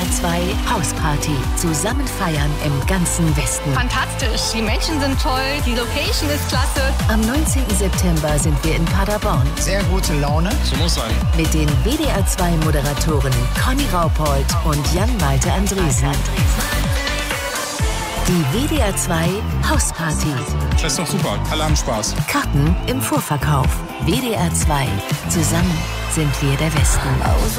WDR 2 Hausparty. Zusammen feiern im ganzen Westen. Fantastisch, die Menschen sind toll, die Location ist klasse. Am 19. September sind wir in Paderborn. Sehr gute Laune. So muss sein. Mit den WDR 2 Moderatoren Conny Raupold und Jan-Malte Andresen. Die WDR 2 Hausparty. Das ist doch super. Alle haben Spaß. Karten im Vorverkauf. WDR 2. Zusammen sind wir der Westen.